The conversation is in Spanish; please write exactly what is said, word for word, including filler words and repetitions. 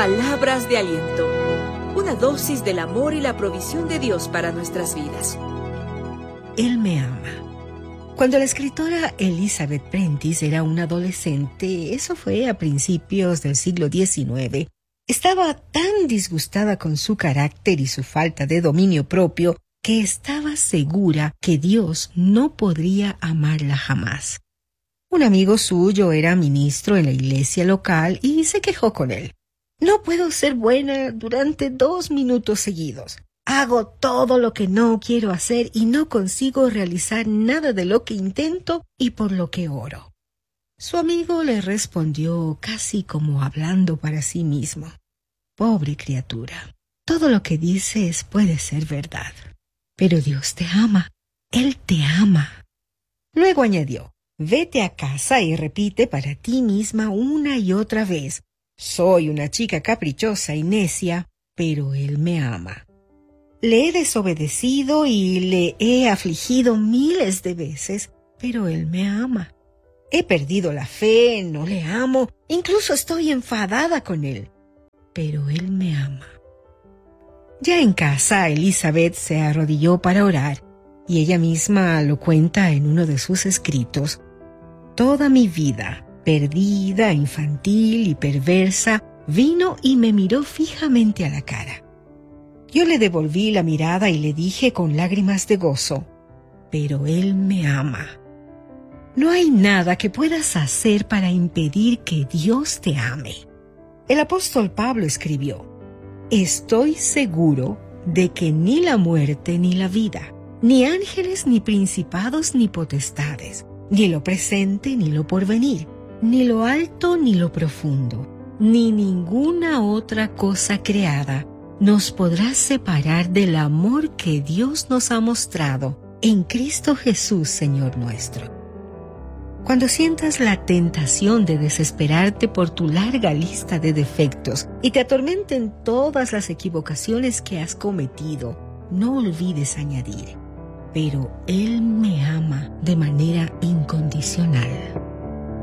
Palabras de aliento. Una dosis del amor y la provisión de Dios para nuestras vidas. Él me ama. Cuando la escritora Elizabeth Prentice era una adolescente, eso fue a principios del siglo diecinueve, estaba tan disgustada con su carácter y su falta de dominio propio que estaba segura que Dios no podría amarla jamás. Un amigo suyo era ministro en la iglesia local y se quejó con él. No puedo ser buena durante dos minutos seguidos. Hago todo lo que no quiero hacer y no consigo realizar nada de lo que intento y por lo que oro. Su amigo le respondió casi como hablando para sí mismo. Pobre criatura, todo lo que dices puede ser verdad, pero Dios te ama, Él te ama. Luego añadió, vete a casa y repite para ti misma una y otra vez, soy una chica caprichosa y necia, pero Él me ama. Le he desobedecido y le he afligido miles de veces, pero Él me ama. He perdido la fe, no le amo, incluso estoy enfadada con Él, pero Él me ama. Ya en casa, Elizabeth se arrodilló para orar, y ella misma lo cuenta en uno de sus escritos. Toda mi vida, perdida, infantil y perversa, vino y me miró fijamente a la cara. Yo le devolví la mirada y le dije con lágrimas de gozo, pero Él me ama. No hay nada que puedas hacer para impedir que Dios te ame. El apóstol Pablo escribió, estoy seguro de que ni la muerte ni la vida, ni ángeles ni principados ni potestades, ni lo presente ni lo porvenir, ni lo alto ni lo profundo, ni ninguna otra cosa creada nos podrá separar del amor que Dios nos ha mostrado en Cristo Jesús, Señor nuestro. Cuando sientas la tentación de desesperarte por tu larga lista de defectos y te atormenten todas las equivocaciones que has cometido, no olvides añadir, pero Él me ama de manera incondicional.